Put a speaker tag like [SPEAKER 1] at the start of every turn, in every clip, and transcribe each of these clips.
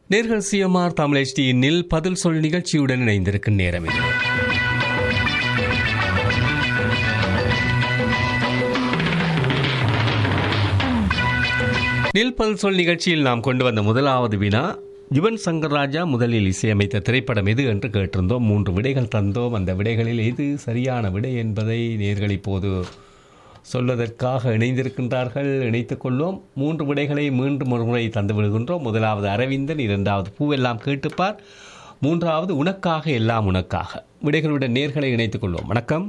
[SPEAKER 1] நேர்கள் சிஎம்ஆர் தமிழ் HDயில் பதில் சொல் நிகழ்ச்சியுடன் இணைந்திருக்கும் நேரம் இது. நில் பதில் சொல் நிகழ்ச்சியில் நாம் கொண்டு வந்த முதலாவது வினா, யுவன் சங்கர் ராஜா முதலில் இசையமைத்த திரைப்படம் எது என்று கேட்டிருந்தோம். 3 விடைகள் தந்தோம். அந்த விடைகளில் எது சரியான விடை என்பதை நேர்கள் இப்போது சொல்வதற்காக இணைந்திருக்கின்றார்கள். இணைத்துக் கொள்வோம். 3 விடைகளை மீண்டும் ஒரு முறை தந்து விடுகின்றோம். முதலாவது அரவிந்தன், 2வது பூவெல்லாம் கேட்டுப்பார், 3வது உனக்காக எல்லாம் உனக்காக. விடைகளுடன் நேர்களை இணைத்துக் கொள்வோம். வணக்கம்.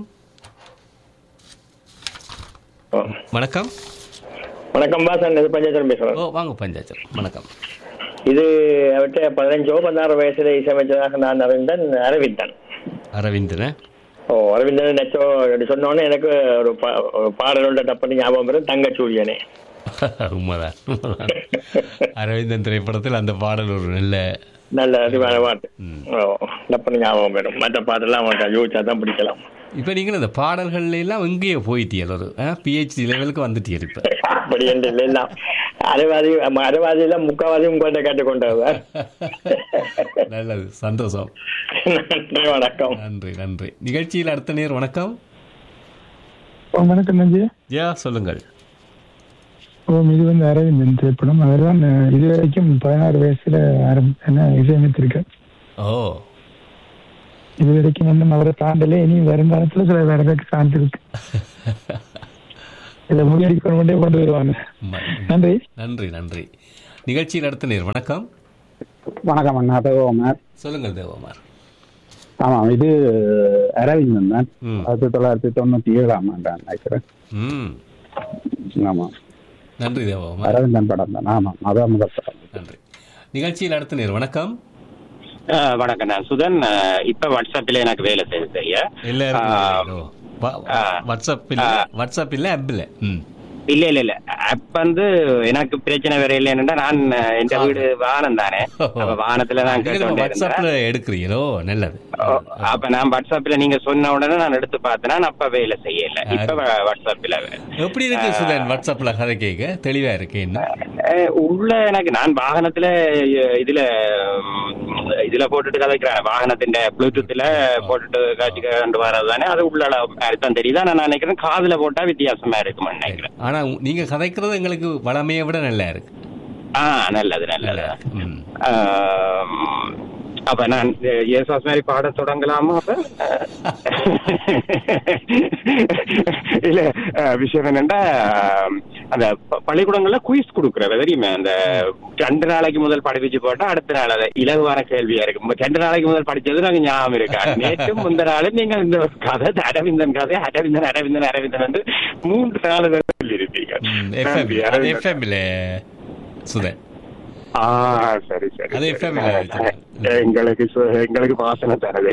[SPEAKER 1] வணக்கம்.
[SPEAKER 2] வணக்கம் பாசன், இது பஞ்சாச்சரம் பேசுறேன்.
[SPEAKER 1] வாங்க பஞ்சாச்சரம். வணக்கம்.
[SPEAKER 2] இது அவர்கிட்ட 15-16 வயசுல இசையமைச்சதாக நான் அரவிந்தன். அரவிந்தன் நச்சோ சொன்னோன்னே எனக்கு ஒரு பாடலோட டப்பனி ஞாபகம் வரும், தங்கச்சூரியனே.
[SPEAKER 1] உண்மைதான். அரவிந்தன் திரைப்படத்தில் அந்த பாடல் ஒரு நல்ல
[SPEAKER 2] அறிவான பாட்டு டப்பனி ஞாபகம் வரும். மற்ற பாட்டெல்லாம் அவன் யோசிச்சா தான் பிடிக்கலாம்.
[SPEAKER 1] இப்போ நீங்கள் இந்த பாடல்கள் எல்லாம் எங்கேயோ போயிட்டீங்க, ஒரு PhD லெவலுக்கு வந்துட்டீங்க. இப்போ
[SPEAKER 2] அப்படி என்று எல்லாம் அரவாதியெல்லாம் முக்காவாதி உங்கள்கிட்ட கேட்டுக்கொண்டவர்.
[SPEAKER 1] நல்லது, சந்தோஷம்.
[SPEAKER 2] வணக்கம்.
[SPEAKER 1] நன்றி. நிகழ்ச்சியில் அடுத்த நேர். வணக்கம்.
[SPEAKER 3] வணக்கம் நன்றி.
[SPEAKER 1] சொல்லுங்கள்.
[SPEAKER 3] இது வந்து அரவிந்தன் திரைப்படம். அவர் தான் இது வரைக்கும் 16 வயசுல இசையமைத்திருக்கேன். இது வரைக்கும் இன்னும் அவரை தாண்டலே. இனி வருங்காலத்துல சில வேற பேருக்கு சார்ந்திருக்கு. இதை முயற்சி கொண்டு வருவாங்க.
[SPEAKER 1] நன்றி. நிகழ்ச்சியில் அடுத்த நேர். வணக்கம்.
[SPEAKER 4] வணக்கம் அண்ணா, தேவகுமார்.
[SPEAKER 1] சொல்லுங்கள் தேவகுமார்.
[SPEAKER 4] ஆமாம், இது அரவிந்தன் தான். 1997 நினைக்கிறேன். ஆமாம்,
[SPEAKER 1] நன்றி தேவகுமார்.
[SPEAKER 4] அரவிந்தன் படம் தான். ஆமாம், அதான் முதல் படம்.
[SPEAKER 1] நன்றி. நிகழ்ச்சியில் அடுத்த நேர். வணக்கம்.
[SPEAKER 5] வணக்கம், நான் சுதன். இப்ப வாட்ஸ்அப்ல எனக்கு வேலை செய்யுது சரியா?
[SPEAKER 1] வாட்ஸ்அப் இல்ல ஆப்ல.
[SPEAKER 5] இல்ல ஆப் வந்து எனக்கு பிரச்சனை வேற இல்லை. என்னன்னா நான் என் வீடு வாகனம் தானே, வாகனத்துல நான்
[SPEAKER 1] வாட்ஸ்அப்ல எடுக்கிறீங்களோ? நல்லது.
[SPEAKER 5] அப்ப நான் வாட்ஸ்அப்ல நீங்க சொன்ன உடனே நான் எடுத்து பார்த்தேன். அப்ப வேலை செய்யல. இப்ப வாட்ஸ்அப்ல
[SPEAKER 1] எப்படி இருக்கு சுதன்? வாட்ஸ்அப்ல கதை கேட்க தெளிவா இருக்கு. என்ன
[SPEAKER 5] உள்ள எனக்கு நான் வாகனத்துல இதுல போட்டுட்டு கதைக்கிறேன். வாகனத்தின் ப்ளூடூத்ல போட்டுட்டு காட்சி கண்டு வர்றதுதானே, அது உள்ள தான் தெரியுது. நான் நினைக்கிறேன் காதுல போட்டா வித்தியாசமா இருக்குன்னு நினைக்கிறேன்.
[SPEAKER 1] ஆனா நீங்க கதைக்கிறது எங்களுக்கு வளமையை விட நல்லா இருக்கு.
[SPEAKER 5] நல்லது. அப்ப நான் ஏசாஸ் மாதிரி பாட தொடங்கலாமா? அப்ப இல்ல, விஷயம் என்னன்னா, அந்த பள்ளிக்கூடங்கள்ல குயிஸ் கொடுக்குறது தெரியுமே, அந்த 2 நாளைக்கு முதல் படிப்பிச்சு போட்டா அடுத்த நாள் அதை இலகுவான கேள்வியா இருக்கு. 2 நாளைக்கு முதல் படிச்சது நாங்க ஞாபகம் இருக்கா? நேற்றும் முந்த நாள் நீங்க இந்த கதை அரவிந்தன் கதை அரவிந்தன் வந்து 3 நாள் சொல்லி இருப்பீங்க.
[SPEAKER 1] சுதன்
[SPEAKER 5] சரி. எங்களுக்கு வாசனை தரவே.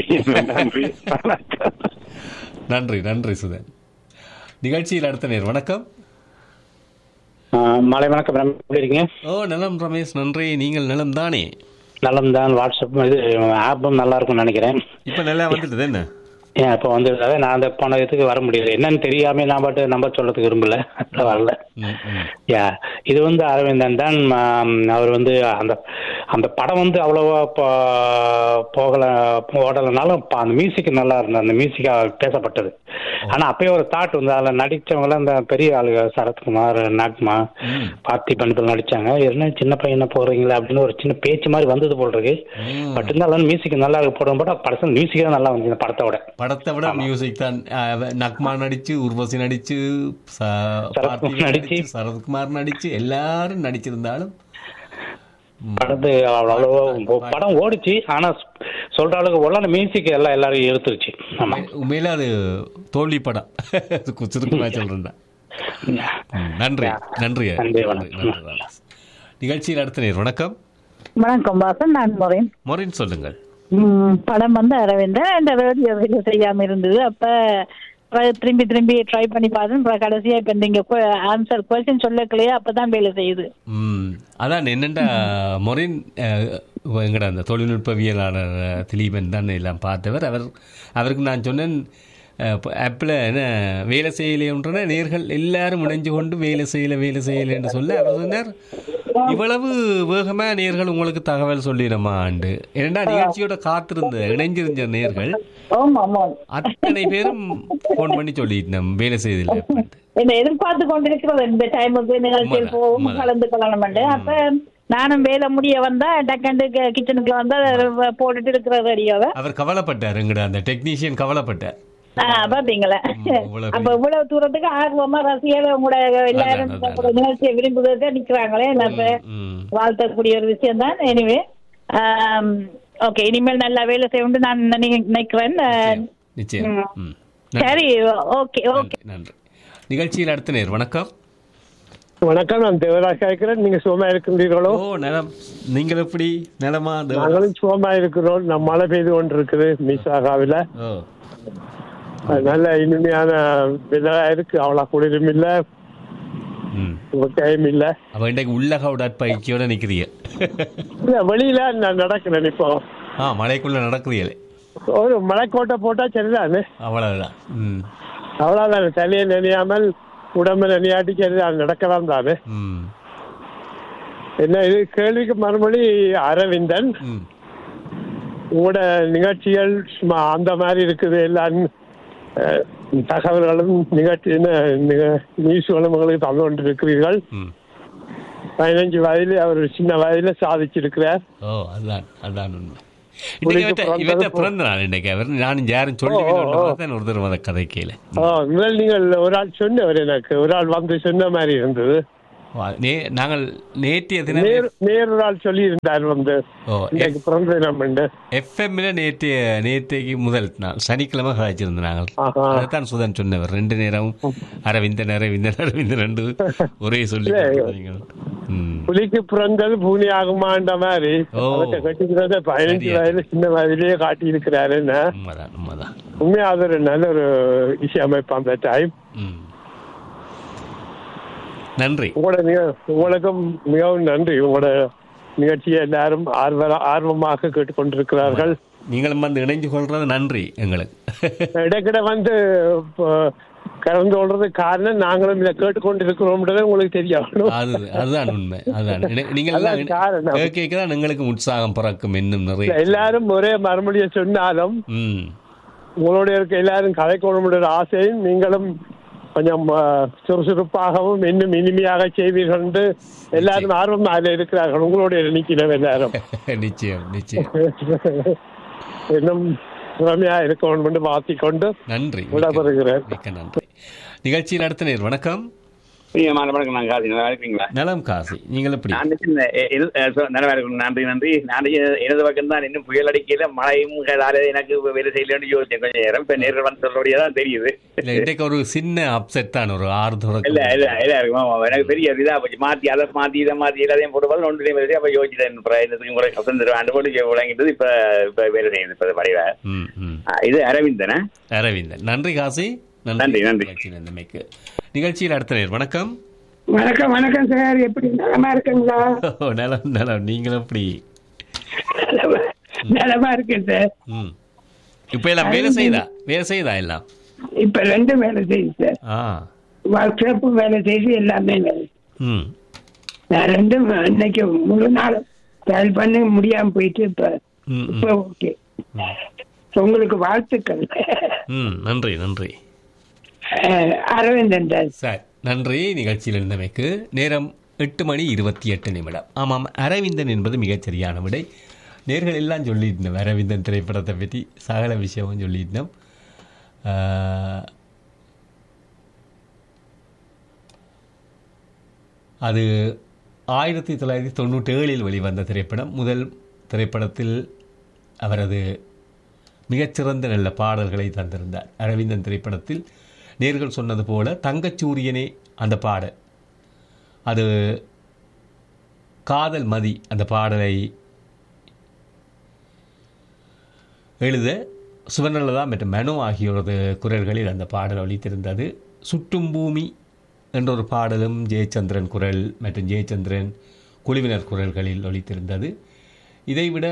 [SPEAKER 1] நன்றி சுதன். நிகழ்ச்சியில் அடுத்த நேர். வணக்கம்.
[SPEAKER 4] மாலை வணக்கம். எப்படி இருக்கீங்க?
[SPEAKER 1] நலம் ரமேஷ். நன்றி. நீங்கள் நலம் தானே?
[SPEAKER 4] நலம் தான். வாட்ஸ்அப் இது ஆப்பும் நல்லா இருக்கும்னு நினைக்கிறேன்.
[SPEAKER 1] இப்ப நல்லா வந்துட்டு என்ன?
[SPEAKER 4] இப்போ வந்து நான் அந்த போன இதுக்கு வர முடியல. என்னன்னு தெரியாம நான் பாட்டு நம்பர் சொல்றதுக்கு விரும்பல, வரல. இது வந்து அரவிந்தன் தான். அவர் வந்து அந்த படம் வந்து அவ்வளவா ஓடலைனாலும் அந்த மியூசிக் நல்லா இருந்தது. அந்த மியூசிக்கா பேசப்பட்டது. ஆனா அப்பயே ஒரு தாட் வந்து அதில் நடிச்சவங்க அந்த பெரிய ஆளுங்க, சரத்குமார், நாக்மா, பார்த்திபன் நடிச்சாங்க. என்ன சின்ன பையனை போடுறீங்களா அப்படின்னு ஒரு சின்ன பேச்சு மாதிரி வந்தது போல் இருக்கு. பட் இருந்தாலும் மியூசிக் நல்லா இருக்கு. போடும் போட படம் மியூசிக் தான் நல்லா வந்து படத்தை விட
[SPEAKER 1] மியூசிக் தான். நக்மா நடிச்சு, உர்வசி நடிச்சு, சரத்குமார் நடிச்சு, எல்லாரும் நடிச்சிருந்தாலும்
[SPEAKER 4] படம் ஓடிச்சு. ஆனா சொல்ற அளவுக்கு உள்ள மியூசிக் எல்லாரும் எடுத்துருச்சு.
[SPEAKER 1] உண்மையில அது தோல்வி படம். சுருக்கமா சொல்றேன். நன்றி. நிகழ்ச்சியில் அடுத்த நேர். வணக்கம்.
[SPEAKER 6] வணக்கம் வாசன், நான்
[SPEAKER 1] மொரின். சொல்லுங்கள்.
[SPEAKER 6] படம் வந்து அரவிந்தன். இந்த ரேடியோ வேலை செய்யாம இருந்தது. அப்ப திரும்பி ட்ரை பண்ணி பார்த்தேன். கடைசியா இப்ப நீங்க ஆன்சர் கொஸ்டின் சொல்லக்கலையா, அப்பதான் வேலை செய்யுது.
[SPEAKER 1] அதான் என்னண்டா மொரின் எங்கட அந்த தொழில்நுட்பவியலாளர் திலீபன் தான் எல்லாம் பார்த்தவர். அவருக்கு நான் சொன்னேன் ஆப்பில் என்ன வேலை செய்யலைன்றன நேர்கள் எல்லாரும் இணைஞ்சு கொண்டு வேலை செய்யலை என்று சொல்ல அவர் சொன்னார் இவ்வளவு வேகமா நேர்கள் உங்களுக்கு தகவல் சொல்லிடமா ஆண்டு ஏன்னா நிகழ்ச்சியோட காத்திருந்த இணைஞ்சிருந்த நேர்கள்
[SPEAKER 6] ஆமா ஆமா
[SPEAKER 1] அத்தனை பேரும் போன் பண்ணி சொல்லிட்டு வேலை செய்தில்லை
[SPEAKER 6] என்ன எதிர்பார்த்து கொண்டிருக்கிறது இந்த டைமுக்கு நிகழ்ச்சியில் போகும் கலந்து கொள்ளணும். அப்ப நானும் வேலை முடிய வந்தா டக்கண்டு கிச்சனுக்கு வந்தா போட்டுட்டு இருக்கிற ரேடியோவை
[SPEAKER 1] அவர் கவலைப்பட்டாருங்கடா அந்த டெக்னீஷியன் கவலைப்பட்டார்.
[SPEAKER 6] பாத்தீங்களா அப்ப இவ்வளவு தூரத்துக்கு ஆர்வமா ரசிகர்கள் உங்களோட எல்லாரும் நிகழ்ச்சியை விரும்புவதற்கு நிக்கிறாங்களே இப்ப வாழ்த்தக்கூடிய ஒரு விஷயம் தான். எனிவே ஓகே, இனிமேல் நல்லா வேலை செய்ய நான் நினைக்கிறேன். சரி, ஓகே ஓகே,
[SPEAKER 1] நன்றி. நிகழ்ச்சியில் அடுத்த நேர் வணக்கம்.
[SPEAKER 7] வணக்கம், நான் தேவராஜ் கேட்கிறேன். நீங்க சுகமா இருக்கின்றீர்களோ?
[SPEAKER 1] ஓ நலம். நீங்கள் எப்படி நலமா?
[SPEAKER 7] நாங்களும் சுகமா இருக்கிறோம். நம்ம மழை பெய்து கொண்டு இருக்குது மிசாகாவில. நல்ல இனிமையான விதா இருக்கு. அவ்வளவு குளிரும் இல்ல, டைம் இல்ல.
[SPEAKER 1] அப்ப இன்றைக்கு உள்ளக உடற்பயிற்சியோட நிக்கிறீங்க?
[SPEAKER 7] இல்ல, வெளியில நான் நடக்கிறேன் இப்போ.
[SPEAKER 1] மழைக்குள்ள நடக்கிறீங்களே?
[SPEAKER 7] ஒரு மலைக்கோட்டை போட்டா சரிதானே,
[SPEAKER 1] அவ்வளவுதான்.
[SPEAKER 7] அவ்வளவுதான். தலையை நினையாமல் உடம்பு நினையாட்டி சரிதான், நடக்கலாம் தானே. என்ன இது கேள்விக்கு மறுமொழி அரவிந்தன். உங்களோட நிகழ்ச்சிகள் சும்மா அந்த மாதிரி இருக்குது. எல்லாம் தகவல்களும் நிகழ்ச்சி நியூஸ்களும் உங்களுக்கு தந்து கொண்டு இருக்கிறீர்கள். 15 வயதில் அவர் சின்ன வயதில சாதிச்சிருக்கிறார். முதல் நீங்கள் ஒரு ஆள் சொன்னவர், எனக்கு ஒரு ஆள் வந்து சொன்ன மாதிரி இருந்தது.
[SPEAKER 1] நாங்கள் நேற்றைய தினம்
[SPEAKER 7] ஒரு ஆள் சொல்லி இருந்தார் வந்து பிறந்த தினம்
[SPEAKER 1] எஃப்எம்ல நேற்றைக்கு முதல் நாள் சனிக்கிழமை காய்ச்சிருந்தோம். நாங்கள் அதைத்தான் சுதன் சொன்னவர். 2 நேரமும் அரவிந்தன் அரவிந்தன் அரவிந்தன் 2 ஒரே சொல்லி.
[SPEAKER 7] புலிக்கு பிறந்தது பூனி ஆகுமான்ற மாதிரி கட்டிக்கிறத 15 வயதுல சின்ன வயதிலேயே காட்டி இருக்கிறாரு. உண்மையா அது ஒரு நல்ல ஒரு இசையமைப்பு அந்த டைம்.
[SPEAKER 1] நன்றி.
[SPEAKER 7] உங்களுக்கும் மிகவும் நன்றி. உங்களோட நிகழ்ச்சியை எல்லாரும் ஆர்வமாக கேட்டுக்கொண்டிருக்கிறார்கள்.
[SPEAKER 1] நீங்களும் வந்து இணைஞ்சு கொள்றது நன்றி. எங்களுக்கு
[SPEAKER 7] இடைக்கிட வந்து கலந்து கொள்றது காரணம் நாங்களும் இதை கேட்டுக்கொண்டிருக்கிறோம்ன்றதை உங்களுக்கு தெரியும்.
[SPEAKER 1] அதுதான் உண்மை. அதுதான் நீங்கள் கேட்கதான் எங்களுக்கு உற்சாகம் பிறக்கும். இன்னும் நிறைய
[SPEAKER 7] எல்லாரும் ஒரே மறுமொழியை சொன்னாலும் உங்களுடைய இருக்க எல்லாரும் கலைக்கணும்ன்ற ஆசையும் நீங்களும் கொஞ்சம் சுறுசுறுப்பாகவும் இன்னும் இனிமையாக செய்வீர்கள் என்று எல்லாரும் ஆர்வம் அதில் இருக்கிறார்கள். உங்களுடைய நினைக்கிறோம் எல்லாரும்.
[SPEAKER 1] நிச்சயம் நிச்சயம்.
[SPEAKER 7] இன்னும் திறமையா இருக்கணும் என்று மாற்றிக்கொண்டு
[SPEAKER 1] நன்றி
[SPEAKER 7] விடப்படுகிறேன்.
[SPEAKER 1] நன்றி. நிகழ்ச்சியில் அடுத்த நேர் வணக்கம். நலம் காசி, நீங்கள் எப்படி?
[SPEAKER 2] நன்றி நன்றி. நான் எனது பக்கம் தான் இன்னும் புயல் அடிக்கல, மழையும் எனக்கு வேலை செய்யலன்னு யோசிச்சேன் கொஞ்சம் நேரம். இப்ப நேரில் வந்து சொல்றபடியாதான் தெரியுது.
[SPEAKER 1] இன்றைக்கு ஒரு சின்ன அப்செட் தான், ஒரு ஆறுதல்.
[SPEAKER 2] இல்ல இல்ல இல்ல எனக்கு பெரிய இதா போச்சு. மாத்தி அதை மாத்தி இதை மாத்தி எல்லாத்தையும் போட்டு ஒன்றுலேயும் வேலை அப்ப யோசிச்சேன். முறை ஆண்டு போட்டு விளங்கிட்டது. இப்ப இப்ப வேலை செய்யுது. இப்ப படைவ இது அரவிந்தன.
[SPEAKER 1] அரவிந்தன், நன்றி காசி.
[SPEAKER 2] நன்றி நன்றி.
[SPEAKER 1] நிகழ்ச்சியில் அடுத்த நேர் வணக்கம்.
[SPEAKER 8] வணக்கம் வணக்கம் சார், எப்படி நலமா இருக்குங்களா?
[SPEAKER 1] நலம் நலம். நீங்கள் எப்படி?
[SPEAKER 8] நலமா இருக்கேன் சார்.
[SPEAKER 1] இப்ப எல்லாம் வேலை செய்தா எல்லாம்?
[SPEAKER 8] இப்ப 2 வேலை செய்யுது சார். ஒர்க் ஷாப் வேலை செய்து எல்லாமே வேலை. நான் 2 இன்னைக்கு முழு நாள் செயல் பண்ண முடியாம போயிட்டு இப்ப ஓகே. உங்களுக்கு வாழ்த்துக்கள்.
[SPEAKER 1] நன்றி நன்றி.
[SPEAKER 8] அரவிந்தன்
[SPEAKER 1] சார் நன்றி. நிகழ்ச்சியில் இருந்தமைக்கு நேரம் 8:28. ஆமாம், அரவிந்தன் என்பது மிகச்சரியான விடை. நேர்கள் எல்லாம் சொல்லியிருந்தோம் அரவிந்தன் திரைப்படத்தை பற்றி சகல விஷயமும் சொல்லியிருந்தோம். அது 1997 வெளிவந்த திரைப்படம். முதல் திரைப்படத்தில் அவரது மிகச்சிறந்த நல்ல பாடல்களை தந்திருந்தார். அரவிந்தன் திரைப்படத்தில் நேர்கள் சொன்னது போல தங்கச்சூரியனே அந்த பாடல், அது காதல் மதி அந்த பாடலை எழுத சுவர்ணலதா மற்றும் மனோ ஆகியோரது குரல்களில் அந்த பாடல் ஒலித்திருந்தது. சுற்றும் பூமி என்ற ஒரு பாடலும் ஜெயச்சந்திரன் குரல் மற்றும் ஜெயச்சந்திரன் குழுவினர் குரல்களில் ஒலித்திருந்தது. இதைவிட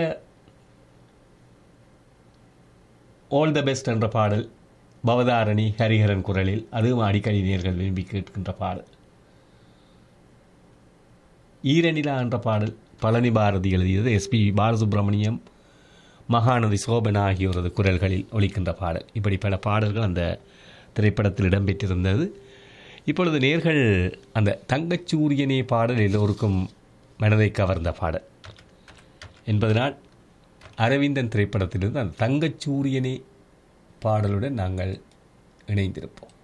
[SPEAKER 1] ஆல் த பெஸ்ட் என்ற பாடல் பவதாரணி ஹரிஹரன் குரலில், அதுவும் அடிக்கடி நேர்கள் விரும்பி கேட்கின்ற பாடல். ஈரநிலா என்ற பாடல் பழனி பாரதி எழுதியது. எஸ்பி பாலசுப்ரமணியம், மகாநதி சோபனா ஆகியோரது குரல்களில் ஒலிக்கின்ற பாடல். இப்படி பல பாடல்கள் அந்த திரைப்படத்தில் இடம்பெற்றிருந்தது. இப்பொழுது நேர்கள் அந்த தங்கச்சூரியனே பாடல் எல்லோருக்கும் மனதை கவர்ந்த பாடல் என்பதனால் அரவிந்தன் திரைப்படத்திலிருந்து அந்த தங்கச்சூரியனே பாடலுடன் நாங்கள் இணைந்திருப்போம்.